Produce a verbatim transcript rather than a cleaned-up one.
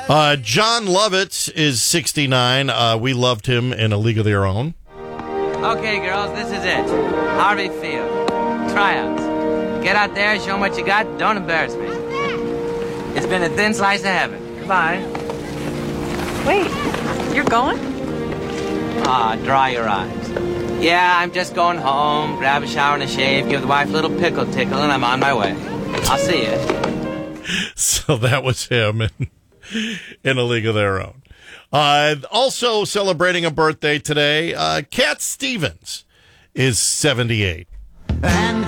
Uh, John Lovitz is sixty-nine. Uh, we loved him in A League of Their Own. Okay, girls, this is it. Harvey Field. Tryouts. Get out there, show 'em what you got, don't embarrass me. It's been a thin slice of heaven. Goodbye. Wait, you're going? Ah, dry your eyes. Yeah, I'm just going home, grab a shower and a shave, give the wife a little pickle tickle, and I'm on my way. I'll see you. So that was him in, in A League of Their Own. Uh, also celebrating a birthday today, uh, Cat Stevens is seventy-eight. And